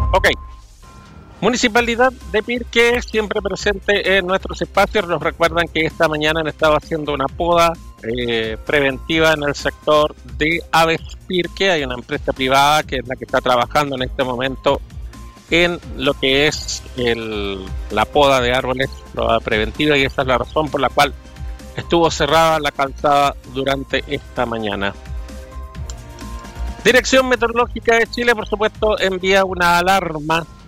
Ok. Municipalidad de Pirque, siempre presente en nuestros espacios. Nos recuerdan que esta mañana han estado haciendo una poda preventiva en el sector de Aves Pirque. Hay una empresa privada que es la que está trabajando en este momento en lo que es la poda de árboles preventiva, y esa es la razón por la cual estuvo cerrada la calzada durante esta mañana. Dirección Meteorológica de Chile, por supuesto, envía una alarma